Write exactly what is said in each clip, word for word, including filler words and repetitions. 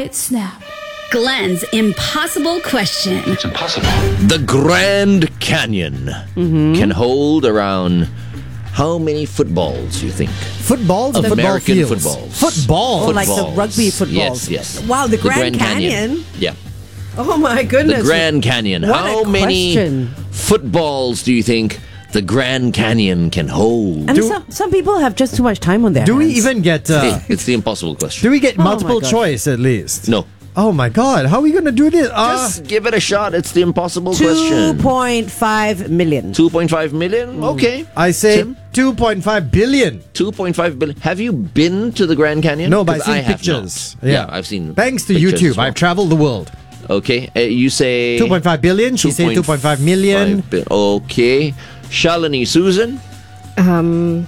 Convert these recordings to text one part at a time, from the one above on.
Right snap. Glenn's impossible question. It's impossible. The Grand Canyon can hold around how many footballs, you think? Footballs? Of Football American fields. footballs. Football? Oh, like the Footballs. rugby footballs. Yes, yes. Wow, the Grand Canyon? Yeah. Oh my goodness. The Grand Canyon. What How a many question. footballs do you think the Grand Canyon can hold? And some, some people have just too much time on their Do we hands. even get... Uh, Hey, it's the impossible question. do we get Oh my multiple gosh. choice at least? No. Oh my god, how are we going to do this? Uh, Just give it a shot. It's the impossible two question. point five million. two point five million? Okay. I say Tim? two point five billion. two point five billion. Have you been to the Grand Canyon? No, but I've 'Cause seen I have pictures. not. Yeah. I've seen Thanks to pictures YouTube, as well. I've traveled the world. Okay. Uh, you say... two point five billion. She said two point five million. five bi- Okay. Shalini Susan? Um,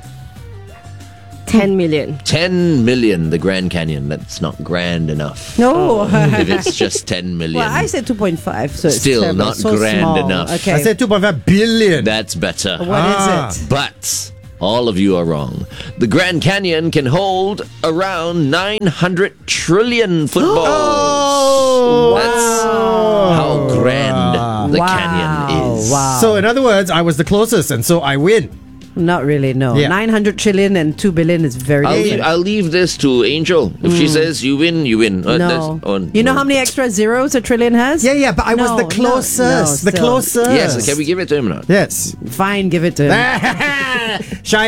ten million. ten million, the Grand Canyon. That's not grand enough. No. If it's just ten million. Well, I said two point five, so it's Still terrible. not so grand small. enough. Okay. I said two point five billion. That's better. What is Ah. it? But all of you are wrong. The Grand Canyon can hold around nine hundred trillion footballs. Oh, That's how grand the Wow. canyon is. Wow. So in other words, I was the closest, and so I win. Not really, no. Yeah. nine hundred trillion and two billion is very I'll leave, different. I'll leave this to Angel. If she says you win, you win. Uh, no. that's- oh, You know no. how many extra zeros a trillion has? Yeah, yeah, but I was No, the no, closest. no, the still. closest. Yes, can we give it to him now? Yes. Fine, give it to him. Shy